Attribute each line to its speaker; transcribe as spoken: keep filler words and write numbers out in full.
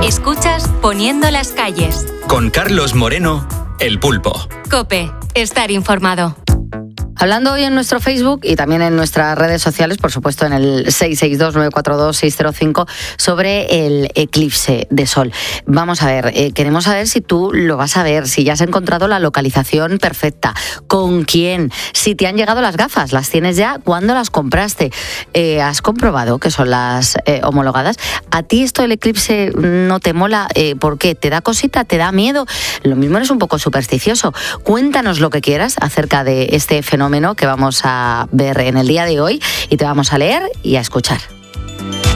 Speaker 1: Escuchas Poniendo las calles.
Speaker 2: Con Carlos Moreno, El Pulpo.
Speaker 1: COPE. Estar informado.
Speaker 3: Hablando hoy en nuestro Facebook y también en nuestras redes sociales, por supuesto en el seis seis dos, nueve cuatro dos, seis cero cinco, sobre el eclipse de sol. Vamos a ver, eh, queremos saber si tú lo vas a ver, si ya has encontrado la localización perfecta, con quién, si te han llegado las gafas, las tienes ya, ¿cuándo las compraste? Eh, ¿Has comprobado que son las eh, homologadas? ¿A ti esto del eclipse no te mola? Eh, ¿Por qué? ¿Te da cosita? ¿Te da miedo? Lo mismo eres un poco supersticioso. Cuéntanos lo que quieras acerca de este fenómeno que vamos a ver en el día de hoy y te vamos a leer y a escuchar.